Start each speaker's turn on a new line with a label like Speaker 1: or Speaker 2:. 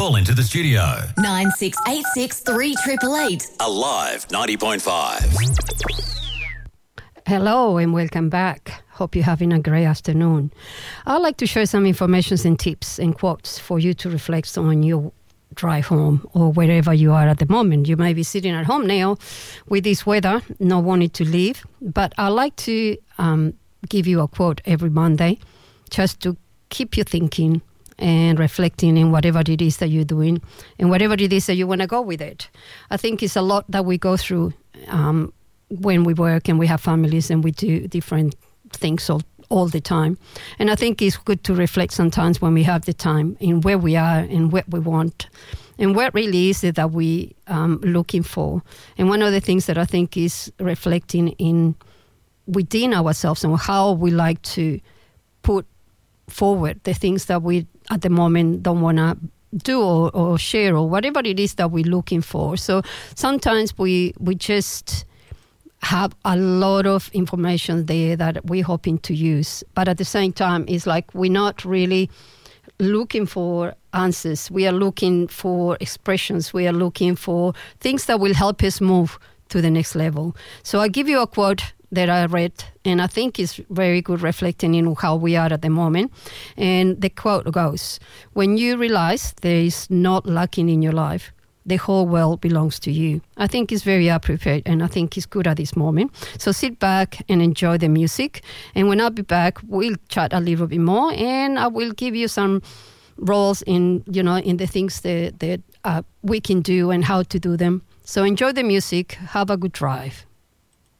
Speaker 1: Call into the studio.
Speaker 2: 9686 3888.
Speaker 1: Alive 90.5.
Speaker 3: Hello and welcome back. Hope you're having a great afternoon. I'd like to share some information and tips and quotes for you to reflect on your drive home or wherever you are at the moment. You may be sitting at home now with this weather, not wanting to leave, but I'd like to give you a quote every Monday just to keep you thinking and reflecting in whatever it is that you're doing and whatever it is that you want to go with it. I think it's a lot that we go through when we work and we have families and we do different things all the time. And I think it's good to reflect sometimes when we have the time in where we are and what we want and what really is it that we looking for. And one of the things that I think is reflecting in within ourselves and how we like to put forward the things that we at the moment don't want to do or share or whatever it is that we're looking for. So sometimes we just have a lot of information there that we're hoping to use. But at the same time, it's like we're not really looking for answers. We are looking for expressions. We are looking for things that will help us move to the next level. So I'll give you a quote that I read, and I think is very good reflecting in how we are at the moment. And the quote goes, "When you realize there is not lacking in your life, the whole world belongs to you." I think it's very appropriate and I think it's good at this moment. So sit back and enjoy the music. And when I'll be back, we'll chat a little bit more and I will give you some roles in the things that we can do and how to do them. So enjoy the music. Have a good drive.